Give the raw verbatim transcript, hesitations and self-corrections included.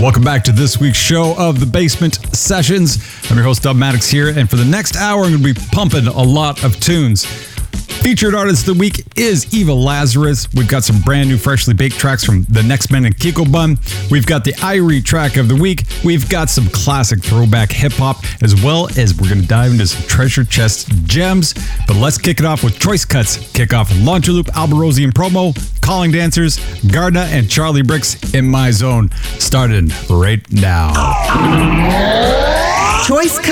Welcome back to this week's show of The Basement Sessions. I'm your host, Dub Maddox here, and for the next hour, I'm going to be pumping a lot of tunes. Featured artist of the week is Eva Lazarus. We've got some brand new freshly baked tracks from The Next Men and Kiko Bun. We've got the Irie track of the week. We've got some classic throwback hip-hop, as well as we're going to dive into some treasure chest gems. But let's kick it off with Choice Cuts. Kick off Launcher Loop, Alborosie and Promo, Calling Dancers, Gardna and Charlie Bricks, In My Zone. Starting right now. Choice Cuts.